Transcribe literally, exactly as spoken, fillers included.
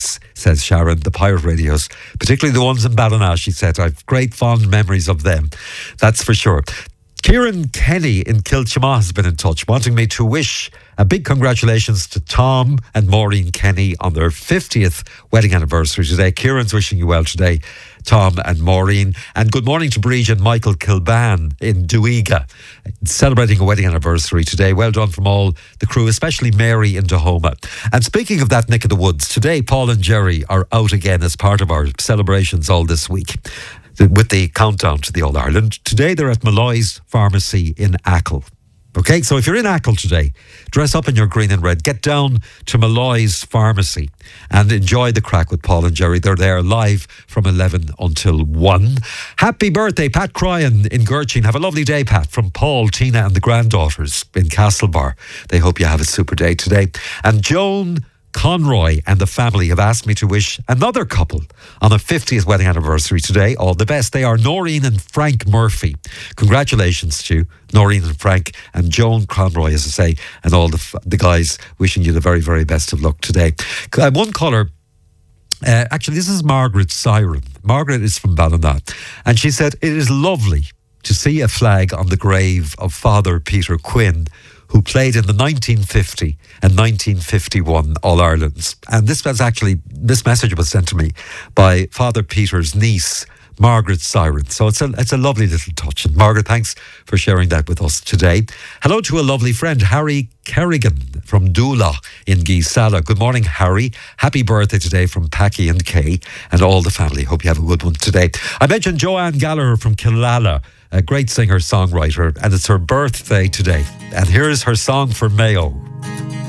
says Sharon. The pirate radios, particularly the ones in Ballina, she said. I've great fond memories of them. That's for sure. Kieran Kenny in Kilchama has been in touch, wanting me to wish a big congratulations to Tom and Maureen Kenny on their fiftieth wedding anniversary today. Kieran's wishing you well today, Tom and Maureen. And good morning to Bridge and Michael Kilban in Duiga, celebrating a wedding anniversary today. Well done from all the crew, especially Mary in Dahoma. And speaking of that neck of the woods, today Paul and Jerry are out again as part of our celebrations all this week, with the countdown to the All-Ireland. Today they're at Malloy's Pharmacy in Achill. Okay, so if you're in Achill today, dress up in your green and red, get down to Malloy's Pharmacy and enjoy the crack with Paul and Jerry. They're there live from eleven until one. Happy birthday, Pat Cryan in Gertrude. Have a lovely day, Pat, from Paul, Tina and the granddaughters in Castlebar. They hope you have a super day today. And Joan Conroy and the family have asked me to wish another couple on a fiftieth wedding anniversary today all the best. They are Noreen and Frank Murphy. Congratulations to Noreen and Frank, and Joan Conroy, as I say, and all the the guys wishing you the very, very best of luck today. Uh, one caller, uh, actually this is Margaret Siren. Margaret is from Ballina, and she said, it is lovely to see a flag on the grave of Father Peter Quinn, who played in the nineteen fifty and nineteen fifty-one All-Irelands. And this was actually, this message was sent to me by Father Peter's niece, Margaret Siren. So it's a, it's a lovely little touch. And Margaret, thanks for sharing that with us today. Hello to a lovely friend, Harry Kerrigan from Doola in Geesala. Good morning, Harry. Happy birthday today from Packy and Kay and all the family. Hope you have a good one today. I mentioned Joanne Gallagher from Killala, a great singer-songwriter, and it's her birthday today. And here's her song for Mayo.